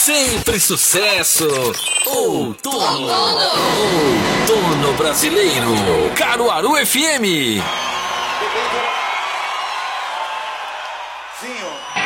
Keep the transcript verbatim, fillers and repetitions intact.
Sempre sucesso. Outono. Outono brasileiro. Caruaru F M. Zinho.